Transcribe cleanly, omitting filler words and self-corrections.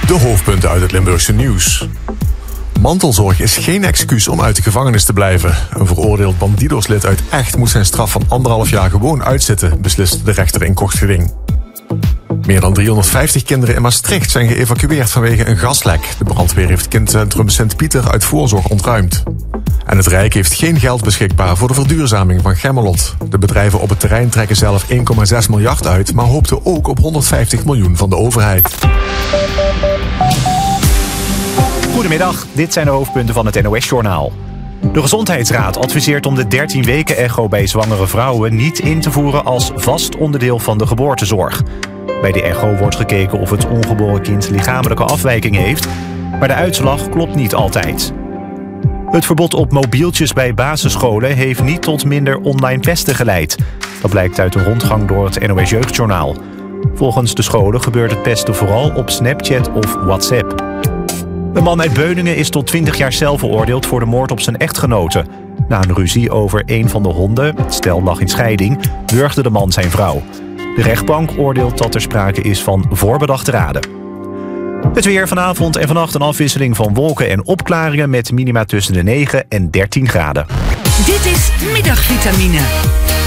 De hoofdpunten uit het Limburgse nieuws. Mantelzorg is geen excuus om uit de gevangenis te blijven. Een veroordeeld Bandidos-lid uit Echt moet zijn straf van 1,5 jaar gewoon uitzitten, beslist de rechter in kort geding. Meer dan 350 kinderen in Maastricht zijn geëvacueerd vanwege een gaslek. De brandweer heeft kindcentrum Sint-Pieter uit voorzorg ontruimd. En het Rijk heeft geen geld beschikbaar voor de verduurzaming van Gemmelot. De bedrijven op het terrein trekken zelf 1,6 miljard uit, maar hoopten ook op 150 miljoen van de overheid. Goedemiddag, dit zijn de hoofdpunten van het NOS-journaal. De Gezondheidsraad adviseert om de 13-weken-echo bij zwangere vrouwen niet in te voeren als vast onderdeel van de geboortezorg. Bij de echo wordt gekeken of het ongeboren kind lichamelijke afwijkingen heeft, maar de uitslag klopt niet altijd. Het verbod op mobieltjes bij basisscholen heeft niet tot minder online pesten geleid. Dat blijkt uit een rondgang door het NOS Jeugdjournaal. Volgens de scholen gebeurt het pesten vooral op Snapchat of WhatsApp. Een man uit Beuningen is tot 20 jaar cel veroordeeld voor de moord op zijn echtgenote. Na een ruzie over een van de honden, het stel lag in scheiding, wurgde de man zijn vrouw. De rechtbank oordeelt dat er sprake is van voorbedachte raden. Het weer vanavond en vannacht een afwisseling van wolken en opklaringen met minima tussen de 9 en 13 graden. Dit is Middagvitamine.